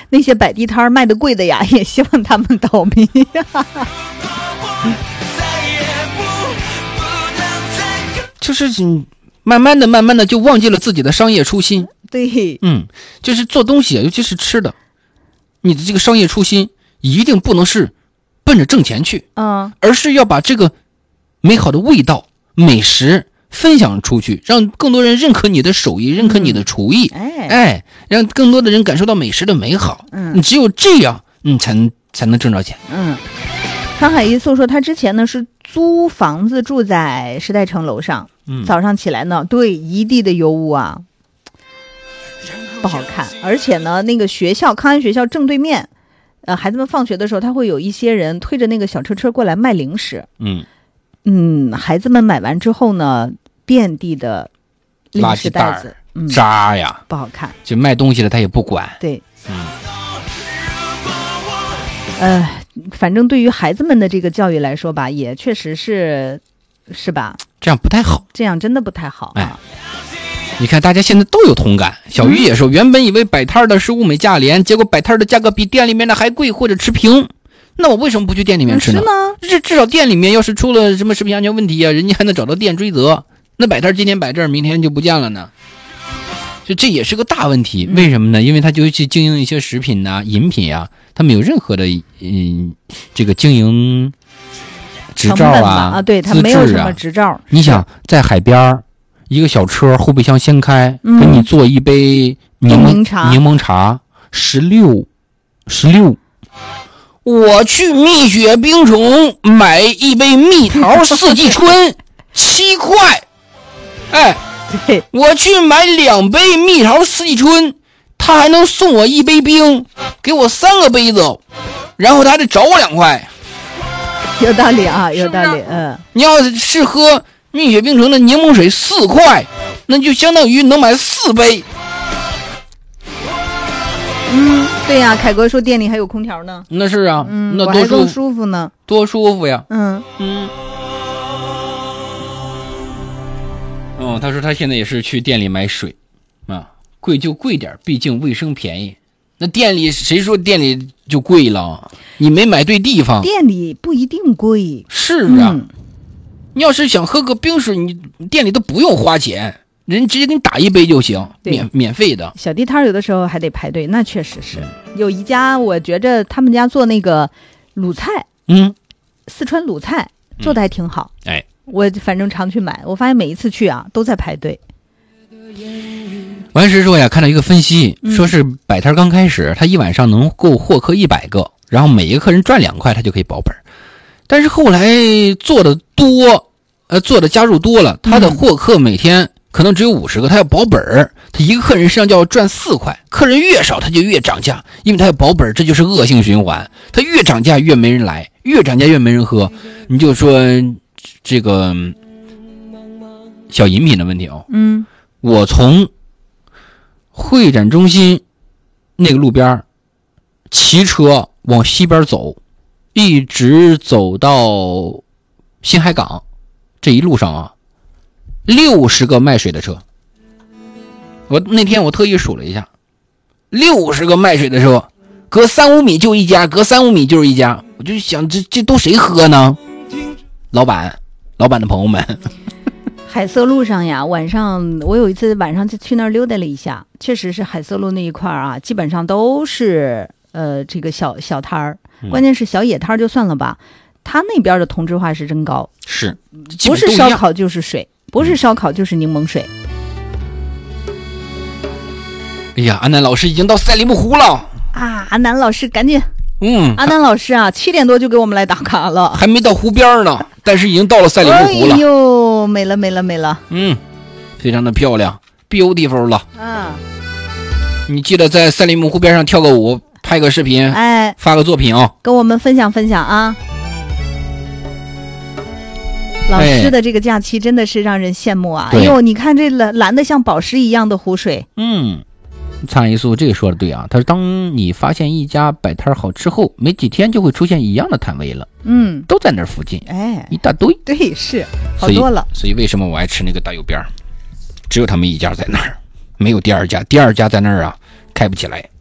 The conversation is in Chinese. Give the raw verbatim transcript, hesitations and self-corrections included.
那些摆地摊卖的贵的呀，也希望他们倒闭就是慢慢的慢慢的就忘记了自己的商业初心。 对， 嗯，就是做东西尤其是吃的，你的这个商业初心一定不能是奔着挣钱去， 嗯， 而是要把这个美好的味道美食分享出去，让更多人认可你的手艺，认可你的厨艺， 嗯、哎哎，让更多的人感受到美食的美好。 嗯， 你只有这样，你才能才能挣着钱。 嗯，康海一素说他之前呢是租房子住在时代城楼上， 嗯， 早上起来呢，对一地的油污啊，不好看，而且呢，那个学校康安学校正对面，呃，孩子们放学的时候，他会有一些人推着那个小车车过来卖零食。 嗯嗯，孩子们买完之后呢，遍地的零食袋子， 嗯、渣呀， 不好看。 就卖东西的他也不管。 对， 嗯， 呃，反正对于孩子们的这个教育来说吧，也确实是，是吧？ 这样不太好， 这样真的不太好、啊。 哎，你看大家现在都有同感。小鱼也说，嗯、原本以为摆摊的是物美价廉，结果摆摊的价格比店里面的还贵或者持平。那我为什么不去店里面吃呢？ 是呢， 至至少店里面要是出了什么食品安全问题啊，人家还能找到店追责。那摆摊今天摆这儿，明天就不见了呢。就这也是个大问题。为什么呢？因为他就去经营一些食品呐、啊、饮品呀、啊，他没有任何的嗯这个经营执照啊， 啊，对他没有什么执照。 你想在海边一个小车后备箱掀开，嗯、给你做一杯柠檬茶， 柠檬茶十六十六。我去蜜雪冰城买一杯蜜桃四季春七块，哎， 对， 我去买两杯蜜桃四季春，他还能送我一杯冰，给我三个杯子，然后他还得找我两块。 有道理啊，有道理。嗯， 你要是喝蜜雪冰城的柠檬水四块，那就相当于能买四杯。 嗯，对呀、啊，凯哥说店里还有空调呢。 那是啊， 嗯， 那多舒服， 舒服呢， 多舒服呀。 嗯嗯。哦，他说他现在也是去店里买水，啊，贵就贵点，毕竟卫生便宜。那店里谁说店里就贵了？你没买对地方。 店里不一定贵。 是啊，嗯、你要是想喝个冰水，你店里都不用花钱。人直接给你打一杯就行，免免费的。 小地摊有的时候还得排队，那确实是。有一家我觉着他们家做那个卤菜， 嗯， 四川卤菜做的还挺好。 嗯、哎， 我反正常去买，我发现每一次去啊都在排队。 完事说呀，看到一个分析，嗯、说是摆摊刚开始，他一晚上能够获客一百个，然后每一个客人赚两块，他就可以保本。但是后来做的多。呃，做的加入多了，他的获客每天可能只有五十个，他要保本儿，他一个客人实际上就要赚四块，客人越少他就越涨价，因为他要保本儿，这就是恶性循环，他越涨价越没人来，越涨价越没人喝。你就说这个小饮品的问题哦， 嗯， 我从会展中心那个路边骑车往西边走，一直走到新海港。这一路上啊，六十个卖水的车。我那天我特意数了一下，六十个卖水的车，隔三五米就一家，隔三五米就是一家。我就想，这这都谁喝呢？老板，老板的朋友们。 海色路上呀，晚上我有一次晚上就去那儿溜达了一下，确实是海色路那一块啊，基本上都是呃这个小小摊儿，关键是小野摊儿就算了吧。他那边的同质化是真高， 是不是烧烤就是水，不是烧烤就是柠檬水。 哎呀，阿南老师已经到赛里木湖了啊！阿南老师赶紧， 嗯， 阿南老师啊，七点多就给我们来打卡了， 还没到湖边呢，但是已经到了赛里木湖了。 哎呦，美了美了美了， 嗯，非常的漂亮 ，beautiful 了。 嗯， 你记得在赛里木湖边上跳个舞，拍个视频， 哎， 发个作品啊、哦， 跟我们分享分享啊。老师的这个假期真的是让人羡慕啊！哎呦，你看这蓝蓝的像宝石一样的湖水。 嗯，苍一素这个说的对啊，他说当你发现一家摆摊好吃后，没几天就会出现一样的摊位了。 嗯， 都在那附近， 哎， 一大堆。 对，是好多了。 所以，所以为什么我爱吃那个大油边？只有他们一家在那儿，没有第二家，第二家在那儿啊，开不起来。